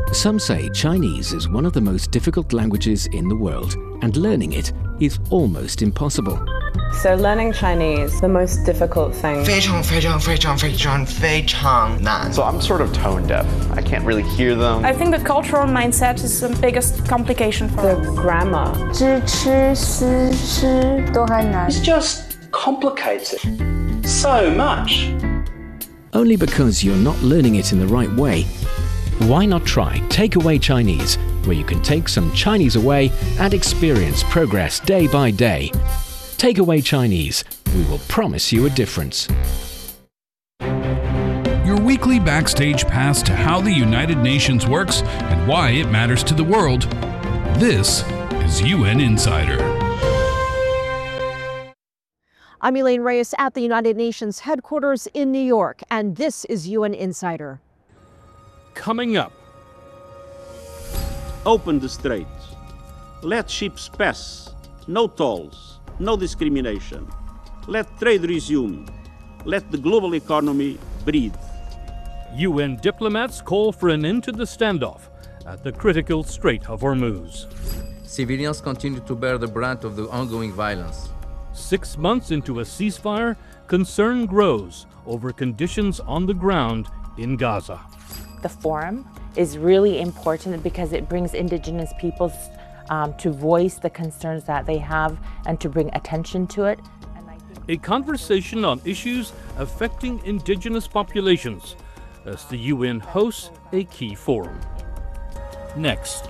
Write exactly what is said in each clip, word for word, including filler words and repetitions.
Some say Chinese is one of the most difficult languages in the world, and learning it is almost impossible. So learning Chinese, the most difficult thing. 非常非常非常非常非常难. So I'm sort of tone deaf. I can't really hear them. I think the cultural mindset is the biggest complication for the grammar. 知吃思吃都很难. It's just complicated so much. Only because you're not learning it in the right way. Why not try Takeaway Chinese, where you can take some Chinese away and experience progress day by day. Takeaway Chinese, we will promise you a difference. Your weekly backstage pass to how the United Nations works and why it matters to the world. This is U N Insider. I'm Elaine Reyes at the United Nations headquarters in New York, and this is U N Insider. Coming up. Open the straits. Let ships pass. No tolls. No discrimination. Let trade resume. Let the global economy breathe. U N diplomats call for an end to the standoff at the critical Strait of Hormuz. Civilians continue to bear the brunt of the ongoing violence. Six months into a ceasefire, concern grows over conditions on the ground in Gaza. The forum is really important because it brings indigenous peoples um, to voice the concerns that they have and to bring attention to it. And I think a conversation on issues affecting indigenous populations as the U N hosts a key forum. Next.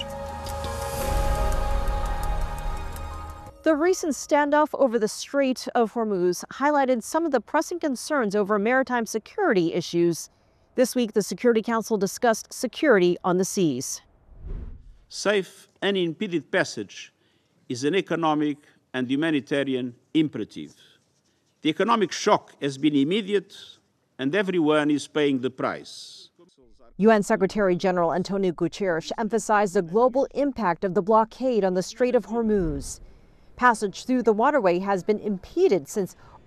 The recent standoff over the Strait of Hormuz highlighted some of the pressing concerns over maritime security issues. This week, the Security Council discussed security on the seas. Safe and unimpeded passage is an economic and humanitarian imperative. The economic shock has been immediate, and everyone is paying the price. U N Secretary General Antonio Guterres emphasized the global impact of the blockade on the Strait of Hormuz. Passage through the waterway has been impeded since